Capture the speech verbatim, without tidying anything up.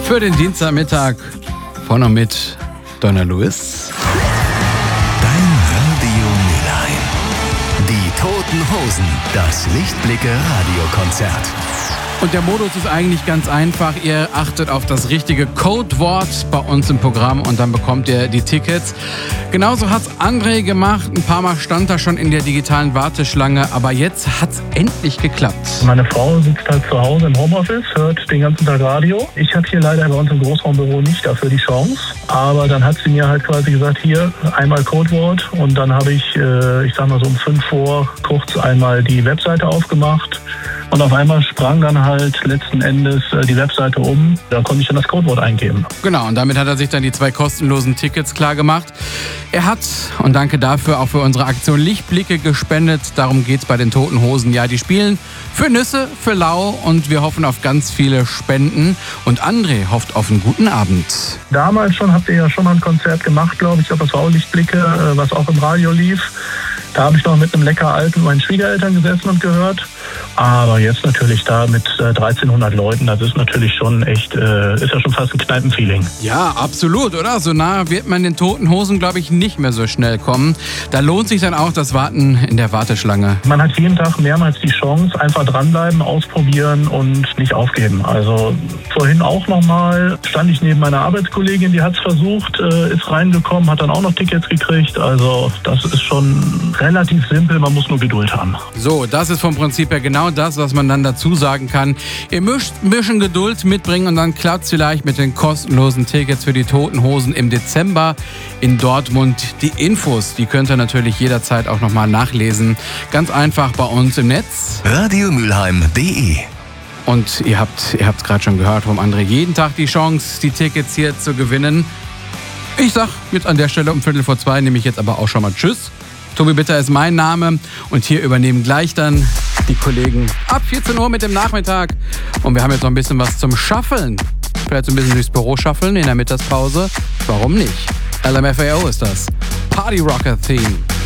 Für den Dienstagmittag von und mit Donna Lewis. Dein Radio Mülheim. Die Toten Hosen. Das Lichtblicke-Radiokonzert. Und der Modus ist eigentlich ganz einfach. Ihr achtet auf das richtige Codewort bei uns im Programm und dann bekommt ihr die Tickets. Genauso hat's André gemacht. Ein paar Mal stand er schon in der digitalen Warteschlange, aber jetzt hat's endlich geklappt. Meine Frau sitzt halt zu Hause im Homeoffice, hört den ganzen Tag Radio. Ich habe hier leider bei uns im Großraumbüro nicht dafür die Chance. Aber dann hat sie mir halt quasi gesagt, hier einmal Codewort und dann habe ich, äh, ich sag mal so um fünf vor kurz einmal die Webseite aufgemacht. Und auf einmal sprang dann halt letzten Endes die Webseite um. Da konnte ich dann das Codewort eingeben. Genau, und damit hat er sich dann die zwei kostenlosen Tickets klar gemacht. Er hat, und danke dafür, auch für unsere Aktion Lichtblicke gespendet. Darum geht's bei den Toten Hosen. Ja, die spielen für Nüsse, für Lau und wir hoffen auf ganz viele Spenden. Und André hofft auf einen guten Abend. Damals schon habt ihr ja schon mal ein Konzert gemacht, glaube ich. Ich glaube, das war auch Lichtblicke, was auch im Radio lief. Da habe ich noch mit einem lecker alten meinen Schwiegereltern gesessen und gehört. Aber jetzt natürlich da mit äh, dreizehnhundert Leuten, das ist natürlich schon echt, äh, ist ja schon fast ein Kneipenfeeling. Ja, absolut, oder? So nah wird man den Toten Hosen, glaube ich, nicht mehr so schnell kommen. Da lohnt sich dann auch das Warten in der Warteschlange. Man hat jeden Tag mehrmals die Chance, einfach dranbleiben, ausprobieren und nicht aufgeben. Also vorhin auch nochmal stand ich neben meiner Arbeitskollegin, die hat es versucht, äh, ist reingekommen, hat dann auch noch Tickets gekriegt. Also das ist schon relativ simpel, man muss nur Geduld haben. So, das ist vom Prinzip her genau das, was man dann dazu sagen kann. Ihr müsst ein bisschen Geduld mitbringen und dann klappt es vielleicht mit den kostenlosen Tickets für die Toten Hosen im Dezember in Dortmund. Die Infos, die könnt ihr natürlich jederzeit auch nochmal nachlesen. Ganz einfach bei uns im Netz. radio mülheim punkt de. Und ihr habt ihr habt es gerade schon gehört vom André, jeden Tag die Chance, die Tickets hier zu gewinnen. Ich sag jetzt an der Stelle um Viertel vor zwei, nehme ich jetzt aber auch schon mal Tschüss. Tobi Bitter ist mein Name und hier übernehmen gleich dann die Kollegen ab vierzehn Uhr mit dem Nachmittag. Und wir haben jetzt noch ein bisschen was zum Schaffeln. Vielleicht so ein bisschen durchs Büro schaffeln in der Mittagspause. Warum nicht? L M F A O ist das. Party Rocker Theme.